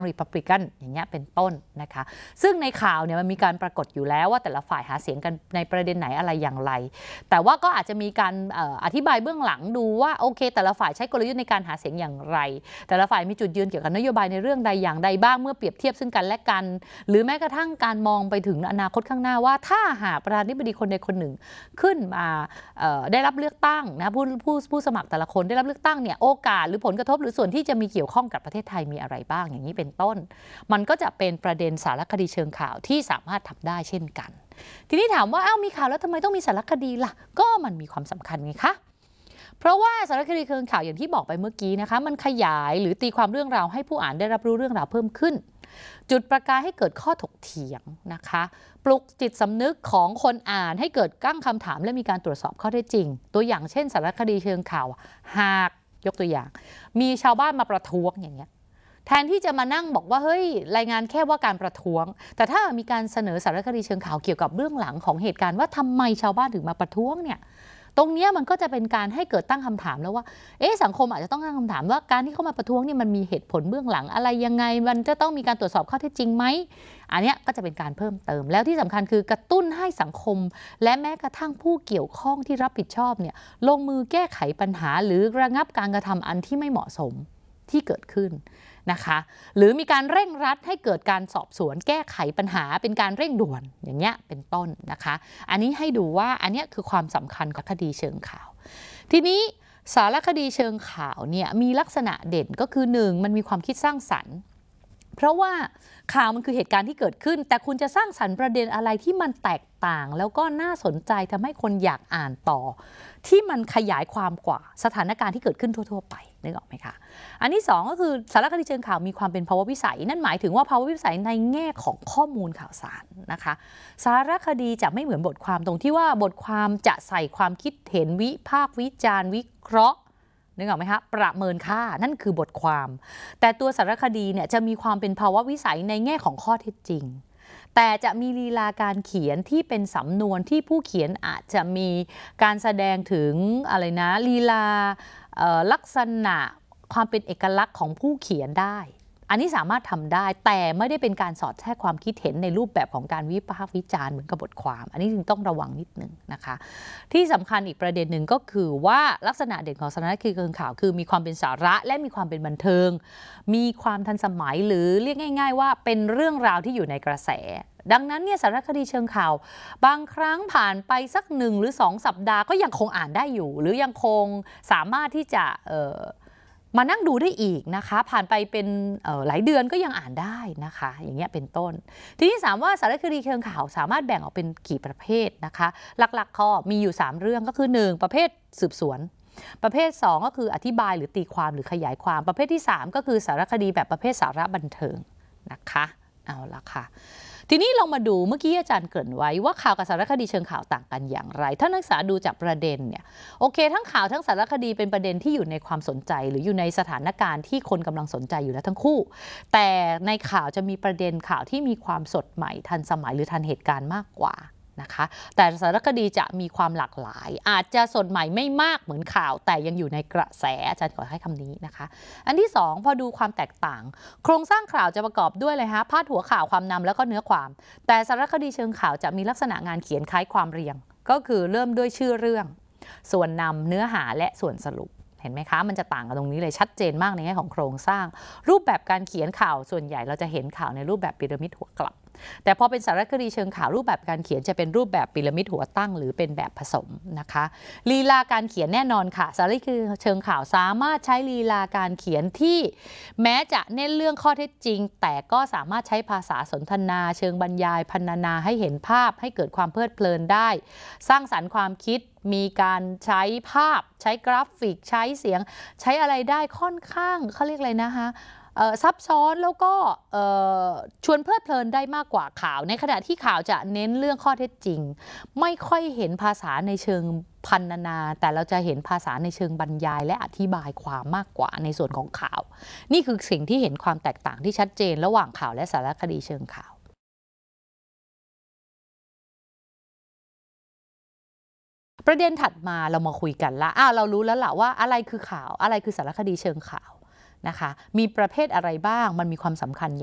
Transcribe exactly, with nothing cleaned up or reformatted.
รีพับลิกันอย่างเงี้ยเป็นต้นนะคะซึ่งในข่าวเนี่ยมันมีการปรากฏอยู่แล้วว่าแต่ละฝ่ายหาเสียงกันในประเด็นไหนอะไรอย่างไรแต่ว่าก็อาจจะมีการอธิบายเบื้องหลังดูว่าโอเคแต่ละฝ่ายใช้กลยุทธ์ในการหาเสียงอย่างไรแต่ละฝ่ายมีจุดยืนเกี่ยวกับนโยบายในเรื่องใดอย่างใดบ้างเมื่อเปรียบเทียบซึ่งกันและกันหรือแม้กระทั่งการมองไปถึงอนาคตข้างหน้าว่าถ้าหากประธานาธิบดีคนใดคนหนึ่งขึ้นมาได้รับเลือกตั้งนะผู้ผู้ผู้สมัครแต่ละคนได้รับเลือกตั้งเนี่ยโอกาสหรือผลกระทบหรือส่วนที่จะมีเกี่ยวข้องกับประเทศไทยมีอะไรบ้างอย่างนี้เป็นต้นมันก็จะเป็นประเด็นสารคดีเชิงข่าวที่สามารถทำได้เช่นกันทีนี้ถามว่าอ้าวมีข่าวแล้วทำไมต้องมีสารคดีล่ะก็มันมีความสำคัญไงคะเพราะว่าสารคดีเชิงข่าวอย่างที่บอกไปเมื่อกี้นะคะมันขยายหรือตีความเรื่องราวให้ผู้อ่านได้รับรู้เรื่องราวเพิ่มขึ้นจุดประกายให้เกิดข้อถกเถียงนะคะปลุกจิตสำนึกของคนอ่านให้เกิดตั้งคำถามและมีการตรวจสอบข้อเท็จจริงตัวอย่างเช่นสารคดีเชิงข่าวหากยกตัวอย่างมีชาวบ้านมาประท้วงอย่างเงี้ยแทนที่จะมานั่งบอกว่าเฮ้ยรายงานแค่ว่าการประท้วงแต่ถ้ามีการเสนอสารคดีเชิงข่าวเกี่ยวกับเรื่องหลังของเหตุการณ์ว่าทำไมชาวบ้านถึงมาประท้วงเนี่ยตรงนี้มันก็จะเป็นการให้เกิดตั้งคำถามแล้วว่าเอ๊ะสังคมอาจจะต้องตั้งคำถามว่าการที่เขามาประท้วงนี่มันมีเหตุผลเบื้องหลังอะไรยังไงมันจะต้องมีการตรวจสอบข้อเท็จจริงไหมอันนี้ก็จะเป็นการเพิ่มเติมแล้วที่สำคัญคือกระตุ้นให้สังคมและแม้กระทั่งผู้เกี่ยวข้องที่รับผิดชอบเนี่ยลงมือแก้ไขปัญหาหรือระงับการกระทำอันที่ไม่เหมาะสมที่เกิดขึ้นนะคะหรือมีการเร่งรัดให้เกิดการสอบสวนแก้ไขปัญหาเป็นการเร่งด่วนอย่างเงี้ยเป็นต้นนะคะอันนี้ให้ดูว่าอันนี้คือความสำคัญของคดีเชิงข่าวทีนี้สารคดีเชิงข่าวเนี่ยมีลักษณะเด่นก็คือหนึ่งมันมีความคิดสร้างสรรค์เพราะว่าข่าวมันคือเหตุการณ์ที่เกิดขึ้นแต่คุณจะสร้างสรรค์ประเด็นอะไรที่มันแตกต่างแล้วก็น่าสนใจทำให้คนอยากอ่านต่อที่มันขยายความกว่าสถานการณ์ที่เกิดขึ้นทั่วๆไปนึกออกไหมคะอันที่สองก็คือสารคดีเชิงข่าวมีความเป็นภาวะวิสัยนั่นหมายถึงว่าภาวะวิสัยในแง่ของข้อมูลข่าวสารนะคะสารคดีจะไม่เหมือนบทความตรงที่ว่าบทความจะใส่ความคิดเห็นวิพากษ์วิจารณ์วิเคราะห์นึกออกไหมคะประเมินค่านั่นคือบทความแต่ตัวสารคดีเนี่ยจะมีความเป็นภาวะวิสัยในแง่ของข้อเท็จจริงแต่จะมีลีลาการเขียนที่เป็นสำนวนที่ผู้เขียนอาจจะมีการแสดงถึงอะไรนะลีลาลักษณะความเป็นเอกลักษณ์ของผู้เขียนได้อันนี้สามารถทำได้แต่ไม่ได้เป็นการสอดแทรกความคิดเห็นในรูปแบบของการวิพากษ์วิจารณ์เหมือนกับบทความอันนี้จึงต้องระวังนิดนึงนะคะที่สำคัญอีกประเด็นหนึ่งก็คือว่าลักษณะเด่นของสารคดีเชิงข่าวคือมีความเป็นสาระและมีความเป็นบันเทิงมีความทันสมัยหรือเรียกง่ายๆว่าเป็นเรื่องราวที่อยู่ในกระแสดังนั้นเนี่ยสารคดีเชิงข่าวบางครั้งผ่านไปสักหนึ่งหรือสองสัปดาห์ก็ยังคงอ่านได้อยู่หรือยังคงสามารถที่จะเอ่อมานั่งดูได้อีกนะคะผ่านไปเป็นหลายเดือนก็ยังอ่านได้นะคะอย่างเงี้ยเป็นต้นทีนี้ถามว่าสารคดีเชิงข่าวสามารถแบ่งออกเป็นกี่ประเภทนะคะหลักๆก็มีอยู่สามเรื่องก็คือหนึ่งประเภทสืบสวนประเภทสองก็คืออธิบายหรือตีความหรือขยายความประเภทที่สามก็คือสารคดีแบบประเภทสาระบันเทิงนะคะเอาละค่ะทีนี้ลองมาดูเมื่อกี้อาจารย์เกริ่นไว้ว่าข่าวกับสารคดีเชิงข่าวต่างกันอย่างไรถ้านักศึกษาดูจากประเด็นเนี่ยโอเคทั้งข่าวทั้งสารคดีเป็นประเด็นที่อยู่ในความสนใจหรืออยู่ในสถานการณ์ที่คนกำลังสนใจอยู่แล้วทั้งคู่แต่ในข่าวจะมีประเด็นข่าวที่มีความสดใหม่ทันสมัยหรือทันเหตุการณ์มากกว่านะคะแต่สารคดีจะมีความหลากหลายอาจจะสดใหม่ไม่มากเหมือนข่าวแต่ยังอยู่ในกระแสอาจารย์ขอให้คำนี้นะคะอันที่สองพอดูความแตกต่างโครงสร้างข่าวจะประกอบด้วยเลยฮะพาดหัวข่าวความนำแล้วก็เนื้อความแต่สารคดีเชิงข่าวจะมีลักษณะงานเขียนคล้ายความเรียงก็คือเริ่มด้วยชื่อเรื่องส่วนนำเนื้อหาและส่วนสรุปเห็นไหมคะมันจะต่างกันตรงนี้เลยชัดเจนมากในแง่ของโครงสร้างรูปแบบการเขียนข่าวส่วนใหญ่เราจะเห็นข่าวในรูปแบบพีระมิดหัวกลับแต่พอเป็นสารคดีเชิงข่าวรูปแบบการเขียนจะเป็นรูปแบบพีระมิดหัวตั้งหรือเป็นแบบผสมนะคะลีลาการเขียนแน่นอนค่ะสารคดีเชิงข่าวสามารถใช้ลีลาการเขียนที่แม้จะเน้นเรื่องข้อเท็จจริงแต่ก็สามารถใช้ภาษาสนทนาเชิงบรรยายพรรณนาให้เห็นภาพให้เกิดความเพลิดเพลินได้สร้างสรรค์ความคิดมีการใช้ภาพใช้กราฟิกใช้เสียงใช้อะไรได้ค่อนข้างเขาเรียกอะไรนะคะซับซ้อนแล้วก็ชวนเพลิดเพลินได้มากกว่าข่าวในขณะที่ข่าวจะเน้นเรื่องข้อเท็จจริงไม่ค่อยเห็นภาษาในเชิงพรรณนาแต่เราจะเห็นภาษาในเชิงบรรยายและอธิบายความมากกว่าในส่วนของข่าวนี่คือสิ่งที่เห็นความแตกต่างที่ชัดเจนระหว่างข่าวและสารคดีเชิงข่าวประเด็นถัดมาเรามาคุยกันละอ้าวเรารู้แล้วล่ะว่าอะไรคือข่าวอะไรคือสารคดีเชิงข่าวนะคะมีประเภทอะไรบ้างมันมีความสำคัญ